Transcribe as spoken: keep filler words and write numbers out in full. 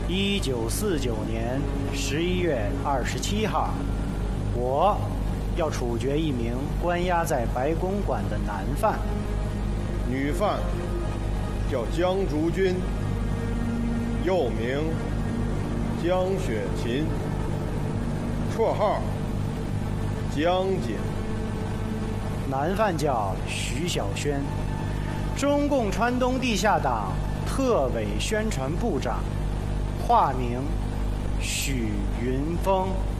一九四九年十一月二十七号，我要处决一名关押在白公馆的男犯。 女犯叫江竹君，又名江雪琴，绰号江姐。 男犯叫徐小轩，中共川东地下党特委宣传部长，化名许云峰。